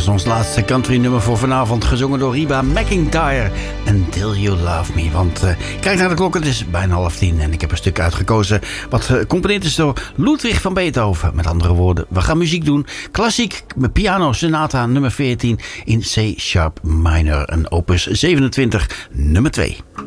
was ons laatste country nummer voor vanavond, gezongen door Reba McEntire. Until You Love Me. Want kijk naar de klok, het is bijna 9:30 en ik heb een stuk uitgekozen wat gecomponeerd is door Ludwig van Beethoven. Met andere woorden, we gaan muziek doen. Klassiek, piano sonata nummer 14 in C sharp minor. En opus 27 nummer 2.